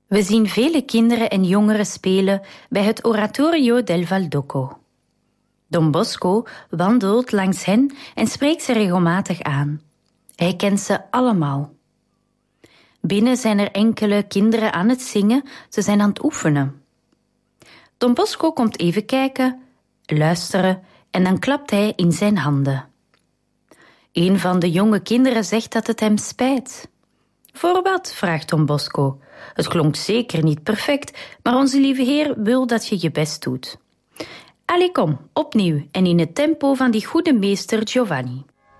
We zien vele kinderen en jongeren spelen bij het Oratorio del Valdocco. Don Bosco wandelt langs hen en spreekt ze regelmatig aan. Hij kent ze allemaal. Binnen zijn er enkele kinderen aan het zingen, ze zijn aan het oefenen. Don Bosco komt even kijken, luisteren en dan klapt hij in zijn handen. Een van de jonge kinderen zegt dat het hem spijt. Voor wat? Vraagt Don Bosco. Het klonk zeker niet perfect, maar onze lieve Heer wil dat je je best doet. Allee, kom, opnieuw en in het tempo van die goede meester Giovanni.